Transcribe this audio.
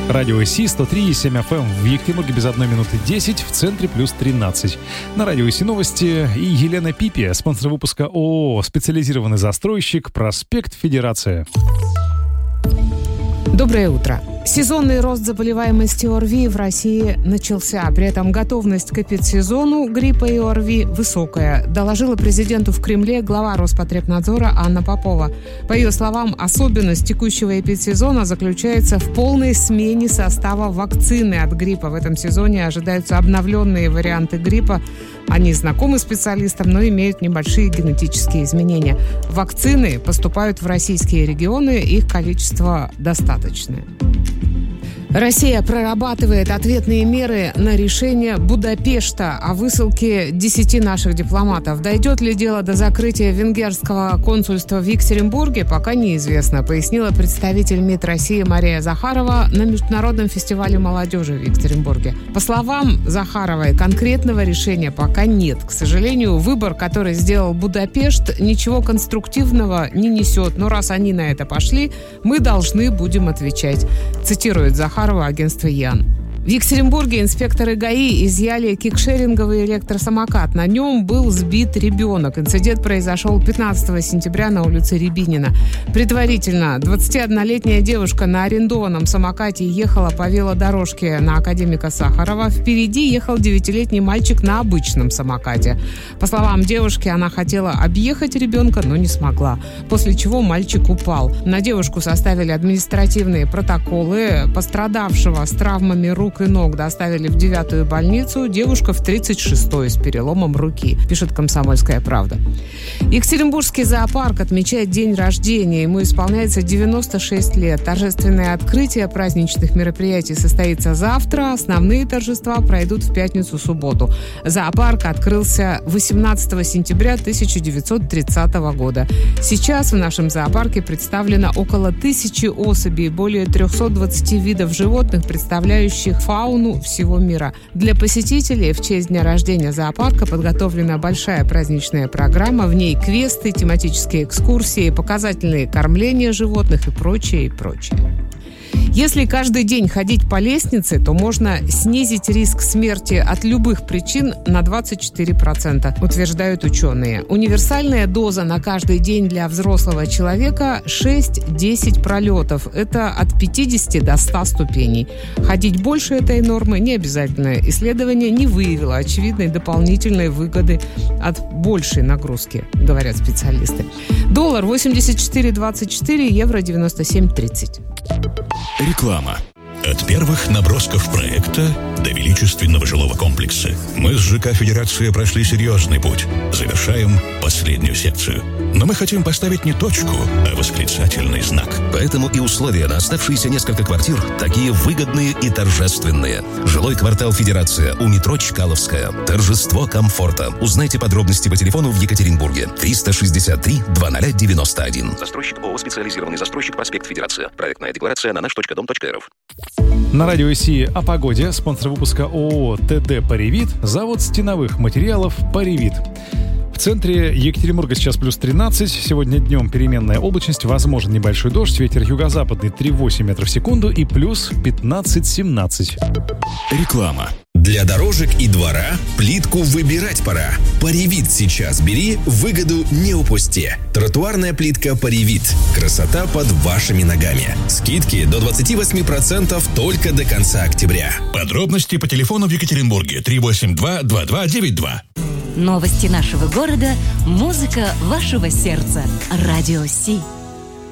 Радио СИ 103,7 FM в Екатеринбурге без 1 минуты 10, в центре плюс 13. На Радио СИ новости и Елена Пипи, спонсор выпуска ООО «Специализированный застройщик», проспект Федерация. Доброе утро. Сезонный рост заболеваемости ОРВИ в России начался. При этом готовность к эпидсезону гриппа и ОРВИ высокая, доложила президенту в Кремле глава Роспотребнадзора Анна Попова. По ее словам, особенность текущего эпидсезона заключается в полной смене состава вакцины от гриппа. В этом сезоне ожидаются обновленные варианты гриппа. Они знакомы специалистам, но имеют небольшие генетические изменения. Вакцины поступают в российские регионы, их количество достаточное. Россия прорабатывает ответные меры на решение Будапешта о высылке 10 наших дипломатов. Дойдет ли дело до закрытия венгерского консульства в Екатеринбурге, пока неизвестно, пояснила представитель МИД России Мария Захарова на Международном фестивале молодежи в Екатеринбурге. По словам Захаровой, конкретного решения пока нет. К сожалению, выбор, который сделал Будапешт, ничего конструктивного не несет. Но раз они на это пошли, мы должны будем отвечать, цитирует Захарова агентство ЯН. В Екатеринбурге инспекторы ГАИ изъяли кикшеринговый электросамокат. На нем был сбит ребенок. Инцидент произошел 15 сентября на улице Рябинина. Предварительно 21-летняя девушка на арендованном самокате ехала по велодорожке на Академика Сахарова. Впереди ехал 9-летний мальчик на обычном самокате. По словам девушки, она хотела объехать ребенка, но не смогла. После чего мальчик упал. На девушку составили административные протоколы. Пострадавшего с травмами рук и ног доставили в 9-ю больницу, девушка в 36-й с переломом руки, пишет «Комсомольская правда». Екатеринбургский зоопарк отмечает день рождения. Ему исполняется 96 лет. Торжественное открытие праздничных мероприятий состоится завтра. Основные торжества пройдут в пятницу-субботу. Зоопарк открылся 18 сентября 1930 года. Сейчас в нашем зоопарке представлено около 1000 особей, более 320 видов животных, представляющих фауну всего мира. Для посетителей в честь дня рождения зоопарка подготовлена большая праздничная программа. В ней квесты, тематические экскурсии, показательные кормления животных и прочее, и прочее. Если каждый день ходить по лестнице, то можно снизить риск смерти от любых причин на 24%, утверждают ученые. Универсальная доза на каждый день для взрослого человека 6-10 пролетов. Это от 50 до 100 ступеней. Ходить больше этой нормы не обязательно. Исследование не выявило очевидной дополнительной выгоды от большей нагрузки, говорят специалисты. Доллар 84.24, евро 97.30. Реклама. От первых набросков проекта до величественного жилого комплекса мы с ЖК «Федерация» прошли серьезный путь. Завершаем последнюю секцию. Но мы хотим поставить не точку, а восклицательный знак. Поэтому и условия на оставшиеся несколько квартир такие выгодные и торжественные. Жилой квартал «Федерация» у метро Чкаловская. Торжество комфорта. Узнайте подробности по телефону в Екатеринбурге. 363-2091. Застройщик ООО «Специализированный застройщик», проспект Федерация. Проектная декларация на наш.дом.рф. На Радио СИ о погоде. Спонсор выпуска ООО «ТД Паривит», завод стеновых материалов «Паривит». В центре Екатеринбурга сейчас плюс 13. Сегодня днем переменная облачность, возможен небольшой дождь, ветер юго-западный 3,8 метров в секунду и плюс 15-17. Реклама. Для дорожек и двора плитку выбирать пора. Паривит сейчас бери, выгоду не упусти. Тротуарная плитка Паривит. Красота под вашими ногами. Скидки до 28% только до конца октября. Подробности по телефону в Екатеринбурге 382-2292. Новости нашего города, музыка вашего сердца. Радио СИ.